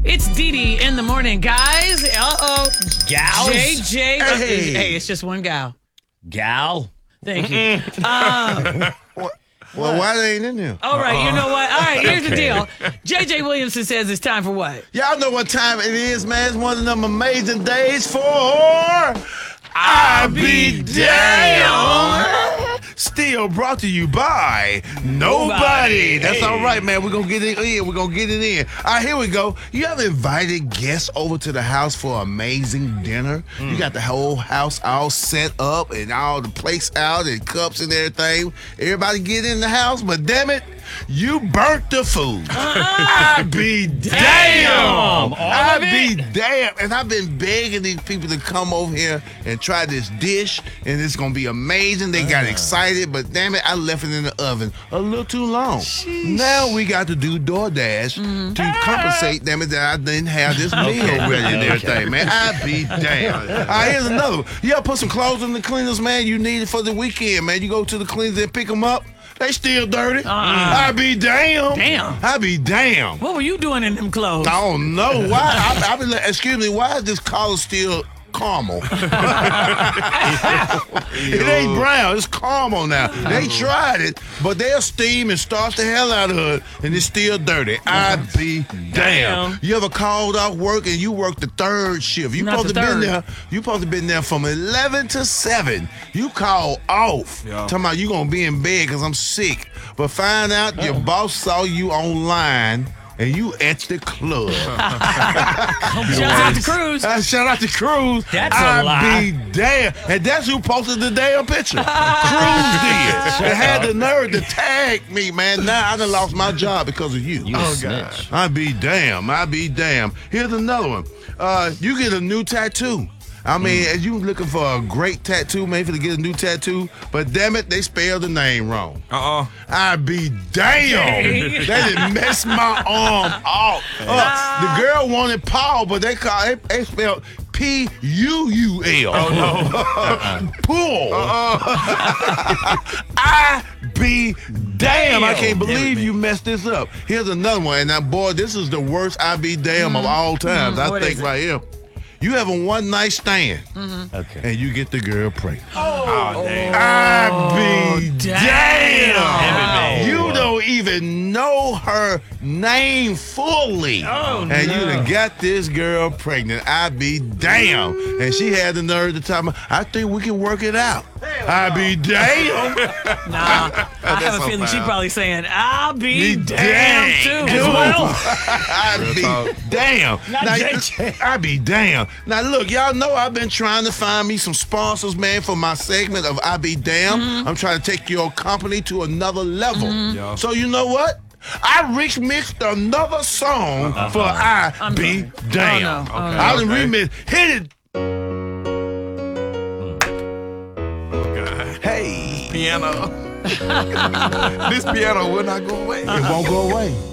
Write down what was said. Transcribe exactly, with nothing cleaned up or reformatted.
It's Dee Dee in the morning, guys. Uh-oh. Gals? J J. Hey. Hey, it's just one gal. Gal? Thank you. um, Well, why they ain't in there? all right, you know what? All right, here's the Okay. deal. J J Williamson says it's time for what? Y'all know what time it is, man. It's one of them amazing days for I Be Damn. Still brought to you by Nobody. Nobody. That's Hey. all right, man. We're going to get it in. We're going to get it in. All right, here we go. You ever invited guests over to the house for an amazing dinner? You got the whole house all set up and all the plates out and cups and everything. Everybody get in the house, but damn it, you burnt the food. I be damn. All I of be it? damn. And I've been begging these people to come over here and try this dish, and it's going to be amazing. They got excited, but damn it, I left it in the oven a little too long. Now we got to do DoorDash to compensate, damn it, that I didn't have this meal ready and everything, man. I be damn. All right, here's another one. You ever put some clothes in the cleaners, man? You need it for the weekend, man. You go to the cleaners and pick them up. They still dirty. I be damn. Damn. I be damn. What were you doing in them clothes? I don't know why. I, I be like, excuse me, why is this collar still caramel? It ain't brown, it's caramel now. They tried it, but they'll steam and starch the hell out of it, and it's still dirty. I be damn. Damn. You ever called off work and you work the third shift? You Not supposed the to been third. there. You supposed to been there from eleven to seven. You call off. Talking about you gonna be in bed because I'm sick, but find out your boss saw you online. And you at the club. Shout out to Cruz. Uh, shout out to Cruz. That's a I lie. be damn. And that's who posted the damn picture. Cruz did. They had the nerve to tag me, man. Now I done lost my job because of you. You a snitch. I be damn. I be damn. Here's another one. Uh, you get a new tattoo. I mean, as you looking for a great tattoo, maybe to get a new tattoo, but damn it, they spelled the name wrong. Uh-uh. I be damn. They done messed my arm off. Uh, the girl wanted Paul, but they call they, they spelled P U U L. Oh, no. Pull. I be damn. I can't believe you messed this up. Here's another one. And now, boy, this is the worst I be damn of all times. I What think is it? right here. You have a one night stand, Okay. and you get the girl pregnant. Oh, dang. I be damn. damn. You don't even know her name fully. Oh, and no. you done got this girl pregnant. I be damn. And she had the nerve to tell me, I think we can work it out. I be damn. Nah, I have a so feeling she foul. probably saying, I'll be Be damn too damn. as well. I be damn. Now, J J. I be damn. Now look, y'all know I've been trying to find me some sponsors, man, for my segment of I Be Damn. I'm trying to take your company to another level. Yeah. So you know what? I remixed another song for I Be Damn. Oh, no. Oh, no. I done Okay. remixed. Hit it. God. Hey. Piano. This piano will not go away. It won't go away.